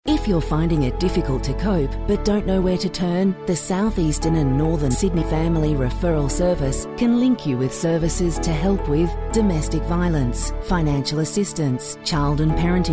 If you're finding it difficult to cope but don't know where to turn, the South Eastern and Northern Sydney Family Referral Service can link you with services to help with domestic violence, financial assistance, child and parenting